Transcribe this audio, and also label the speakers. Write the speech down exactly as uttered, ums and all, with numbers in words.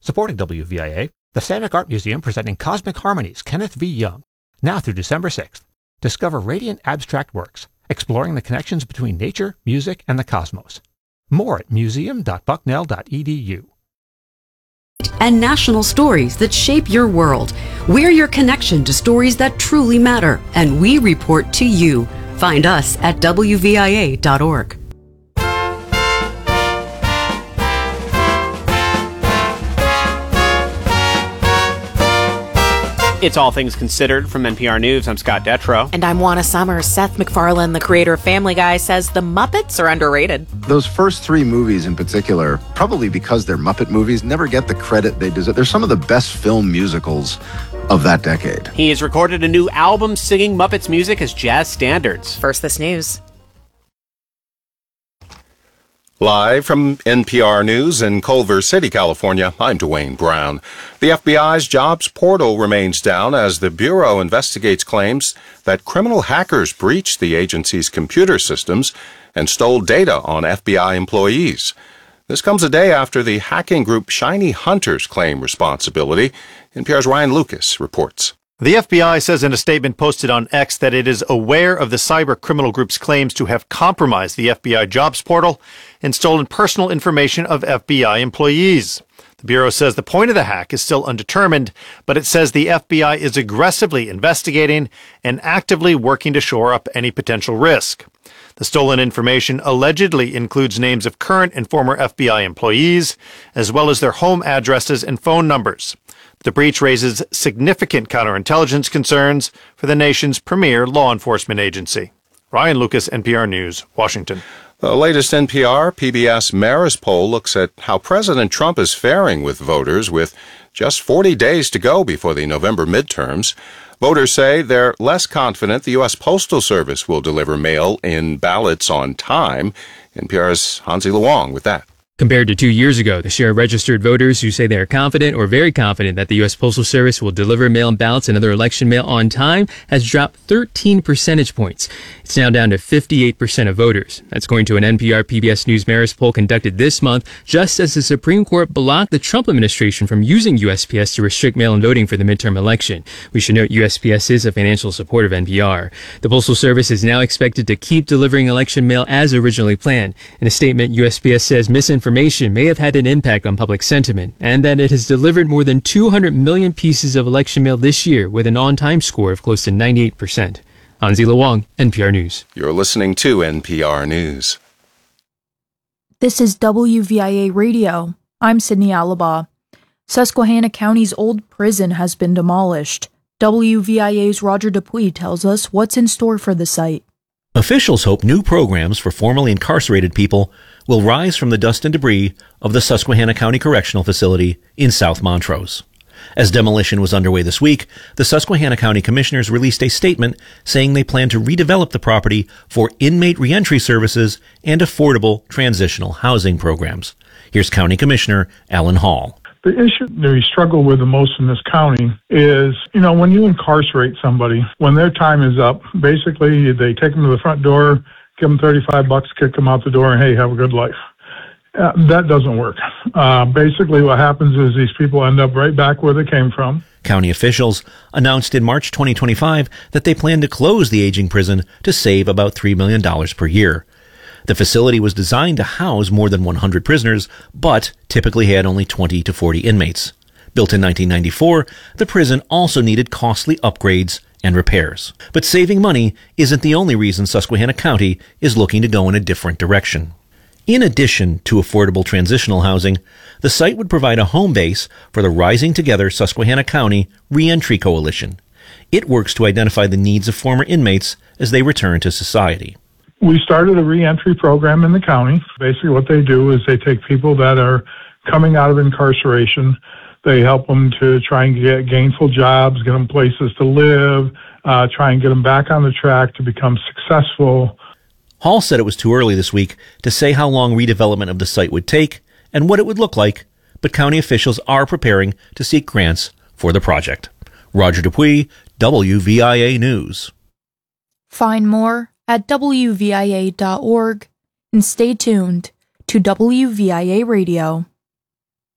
Speaker 1: Supporting W V I A, the Samick Art Museum presenting Cosmic Harmonies, Kenneth V. Young, now through December sixth. Discover radiant abstract works, exploring the connections between nature, music, and the cosmos. More at museum dot bucknell dot e d u.
Speaker 2: And national stories that shape your world. We're your connection to stories that truly matter, and we report to you. Find us at W V I A dot org.
Speaker 3: It's All Things Considered from N P R News. I'm Scott Detrow.
Speaker 4: And I'm Juana Summers. Seth MacFarlane, the creator of Family Guy, says the Muppets are underrated.
Speaker 5: Those first three movies in particular, probably because they're Muppet movies, never get the credit they deserve. They're some of the best film musicals of that decade.
Speaker 3: He has recorded a new album singing Muppets music as jazz standards.
Speaker 4: First, this news.
Speaker 6: Live from N P R News in Culver City, California, I'm Dwayne Brown. The F B I's jobs portal remains down as the Bureau investigates claims that criminal hackers breached the agency's computer systems and stole data on F B I employees. This comes a day after the hacking group Shiny Hunters claimed responsibility. N P R's Ryan Lucas reports.
Speaker 7: The F B I says in a statement posted on X that it is aware of the cyber criminal group's claims to have compromised the F B I jobs portal and stolen personal information of F B I employees. The Bureau says the point of the hack is still undetermined, but it says the F B I is aggressively investigating and actively working to shore up any potential risk. The stolen information allegedly includes names of current and former F B I employees, as well as their home addresses and phone numbers. The breach raises significant counterintelligence concerns for the nation's premier law enforcement agency. Ryan Lucas, N P R News, Washington.
Speaker 6: The latest N P R P B S Marist poll looks at how President Trump is faring with voters with just forty days to go before the November midterms. Voters say they're less confident the U S Postal Service will deliver mail-in ballots on time. N P R's Hansi Luong with that.
Speaker 8: Compared to two years ago, the share of registered voters who say they are confident or very confident that the U S Postal Service will deliver mail-in ballots and other election mail on time has dropped thirteen percentage points. It's now down to fifty-eight percent of voters. That's according to an N P R P B S News Marist poll conducted this month, just as the Supreme Court blocked the Trump administration from using U S P S to restrict mail-in voting for the midterm election. We should note U S P S is a financial supporter of N P R. The Postal Service is now expected to keep delivering election mail as originally planned. In a statement, U S P S says misinformation Information may have had an impact on public sentiment, and that it has delivered more than two hundred million pieces of election mail this year with an on-time score of close to ninety-eight percent. Hansi Luong, N P R News.
Speaker 6: You're listening to N P R News.
Speaker 9: This is W V I A Radio. I'm Sydney Alaba. Susquehanna County's old prison has been demolished. W V I A's Roger Dupuy tells us what's in store for the site.
Speaker 10: Officials hope new programs for formerly incarcerated people will rise from the dust and debris of the Susquehanna County Correctional Facility in South Montrose. As demolition was underway this week, the Susquehanna County Commissioners released a statement saying they plan to redevelop the property for inmate reentry services and affordable transitional housing programs. Here's County Commissioner Alan Hall.
Speaker 11: The issue that we struggle with the most in this county is, you know, when you incarcerate somebody, when their time is up, basically they take them to the front door, give them thirty-five bucks, kick them out the door, and hey, have a good life. Uh, that doesn't work. Uh, basically what happens is these people end up right back where they came from.
Speaker 10: County officials announced in March twenty twenty-five that they plan to close the aging prison to save about three million dollars per year. The facility was designed to house more than one hundred prisoners, but typically had only twenty to forty inmates. Built in nineteen ninety-four, the prison also needed costly upgrades and repairs. But saving money isn't the only reason Susquehanna County is looking to go in a different direction. In addition to affordable transitional housing, the site would provide a home base for the Rising Together Susquehanna County Reentry Coalition. It works to identify the needs of former inmates as they return to society.
Speaker 11: We started a reentry program in the county. Basically what they do is they take people that are coming out of incarceration. They help them to try and get gainful jobs, get them places to live, uh, try and get them back on the track to become successful.
Speaker 10: Hall said it was too early this week to say how long redevelopment of the site would take and what it would look like, but county officials are preparing to seek grants for the project. Roger Dupuy, W V I A News.
Speaker 9: Find more at W V I A dot org and stay tuned to W V I A Radio.